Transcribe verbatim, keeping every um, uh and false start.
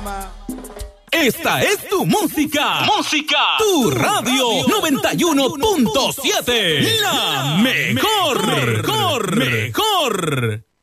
Esta es tu música. Música. Tu radio noventa y uno punto siete. La mejor. Mejor. Mejor.